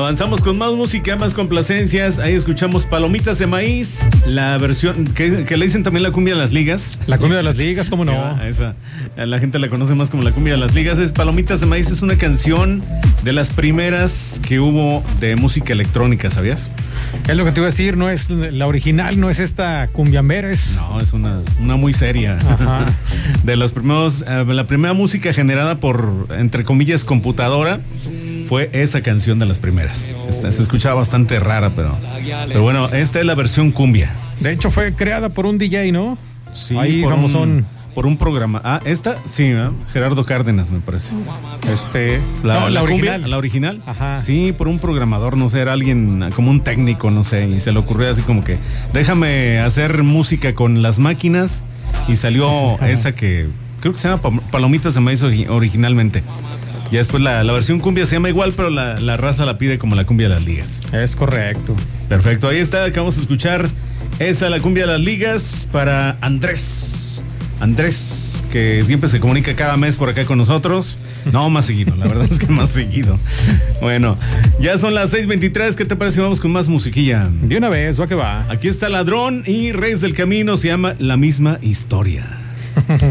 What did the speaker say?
Avanzamos con más música, más complacencias. Ahí escuchamos Palomitas de Maíz, la versión que le dicen también la cumbia de las ligas. La cumbia de las ligas, ¿cómo no? Sí, esa, la gente la conoce más como la cumbia de las ligas. Es Palomitas de Maíz, es una canción de las primeras que hubo de música electrónica, ¿sabías? Es lo que te iba a decir, no es la original, no es esta cumbiambera, No, es una muy seria. Ajá. De los primeros, la primera música generada por, entre comillas, computadora, fue esa canción de las primeras. Se escuchaba bastante rara, pero bueno, esta es la versión cumbia. De hecho, fue creada por un DJ, ¿no? Sí, ahí por un programa. Ah, esta, sí, ¿no? Gerardo Cárdenas, me parece. La original. La original. Ajá. Sí, por un programador, no sé, era alguien como un técnico, no sé, y se le ocurrió así como que, déjame hacer música con las máquinas, y salió esa que creo que se llama Palomitas de Maíz originalmente. Y después la versión cumbia se llama igual, pero la raza la pide como la cumbia de las ligas. Es correcto. Perfecto, ahí está, acabamos de escuchar esa, la cumbia de las ligas, para Andrés, que siempre se comunica cada mes por acá con nosotros. No, más seguido, la verdad es que más seguido. Bueno, ya son las 6:23, ¿qué te parece si vamos con más musiquilla? De una vez, va que va. Aquí está Ladrón y Reyes del Camino, se llama La Misma Historia.